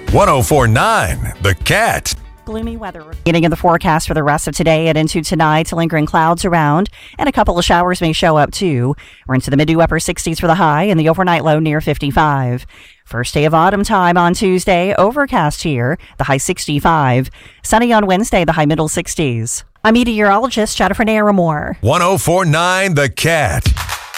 1049 The Cat. Gloomy weather. Beginning of the forecast for the rest of today and into tonight, lingering clouds around, and a couple of showers may show up too. We're into the mid to upper 60s for the high and the overnight low near 55. First day of autumn time on Tuesday, overcast here, the high 65. Sunny on Wednesday, the high middle 60s. I'm meteorologist Jennifer Naramore. 1049 The Cat.